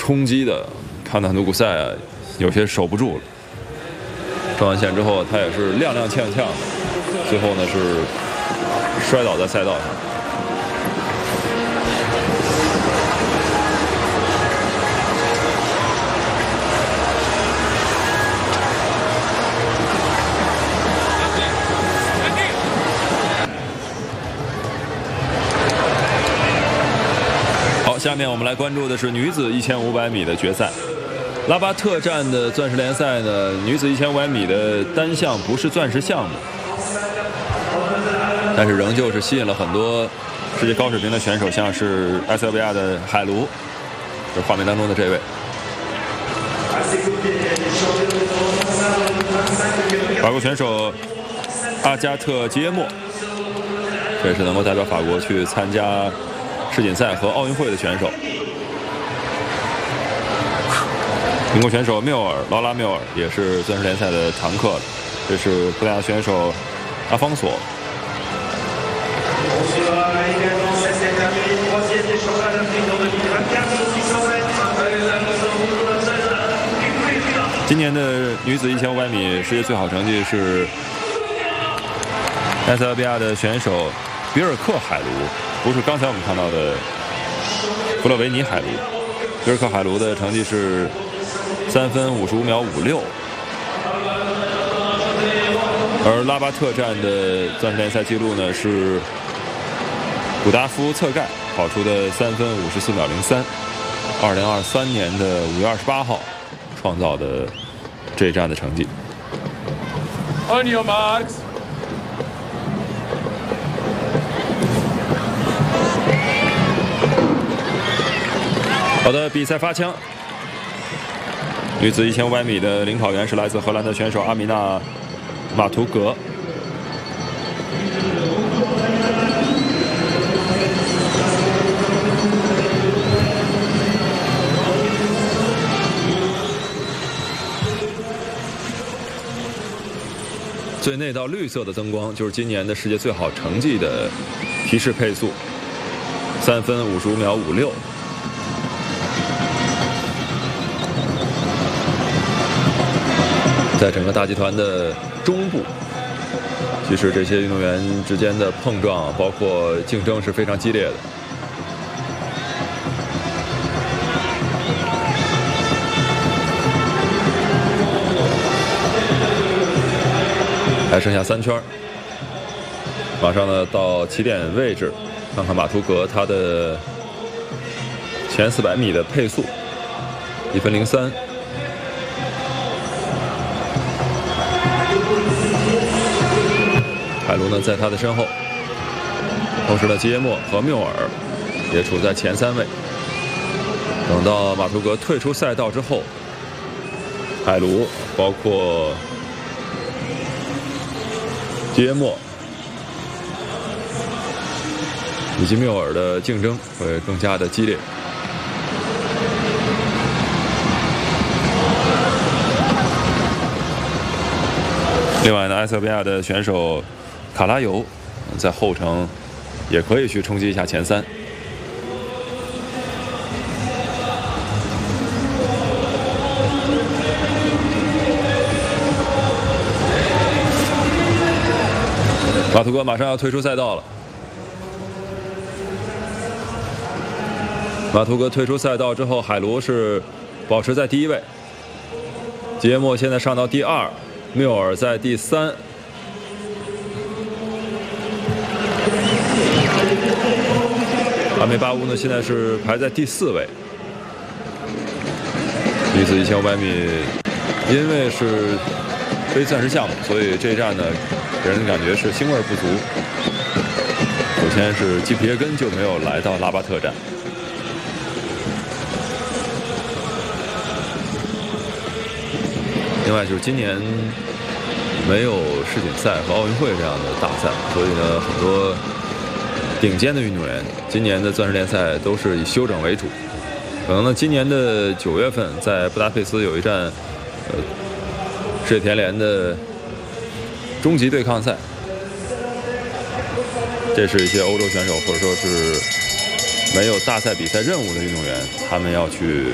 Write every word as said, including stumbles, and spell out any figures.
冲击的，看到很多古赛啊，有些守不住了。撞完线之后，他也是踉踉跄跄的，最后呢是摔倒在赛道上。好，下面我们来关注的是女子一千五百米的决赛。拉巴特站的钻石联赛呢，女子一千五百米的单项不是钻石项目，但是仍旧是吸引了很多世界高水平的选手，像是埃塞俄比亚的海卢，就是画面当中的这位。法国选手阿加特吉耶莫，这是能够代表法国去参加世锦赛和奥运会的选手。英国选手缪尔，劳拉缪尔也是钻石联赛的常客了。这是葡萄牙选手阿方索。今年的女子一千五百米世界最好成绩是埃塞俄比亚的选手比尔克海卢，不是刚才我们看到的弗洛维尼海卢。比尔克海卢的成绩是三分五十五秒五六，而拉巴特站的钻石联赛纪录呢是古达夫策盖跑出的三分五十四秒零三，二零二三年的五月二十八号创造的这一站的成绩。 On your marks. 好的，比赛发枪。女子一千五百米的领跑员是来自荷兰的选手阿米娜·马图格。最内道绿色的灯光就是今年的世界最好成绩的提示配速，三分五十五秒五六。在整个大集团的中部，其实这些运动员之间的碰撞，包括竞争是非常激烈的。还剩下三圈，马上呢到起点位置，看看马图格他的前四百米的配速，一分零三。海卢呢在他的身后，同时呢吉耶莫和缪尔也处在前三位。等到马图格退出赛道之后，海卢包括吉耶莫以及缪尔的竞争会更加的激烈。另外呢，埃塞俄比亚的选手卡拉尤在后程也可以去冲击一下前三。马图格马上要退出赛道了。马图格退出赛道之后，海卢是保持在第一位，吉耶莫现在上到第二，缪尔在第三。阿梅巴乌呢，现在是排在第四位。女子一千五百米，因为是非钻石项目，所以这一站呢，给人感觉是腥味不足。首先是基皮耶根就没有来到拉巴特站。另外就是今年没有世锦赛和奥运会这样的大赛，所以呢，很多顶尖的运动员今年的钻石联赛都是以休整为主。可能呢，今年的九月份在布达佩斯有一站，呃，世界田联的终极对抗赛。这是一些欧洲选手或者说是没有大赛比赛任务的运动员，他们要去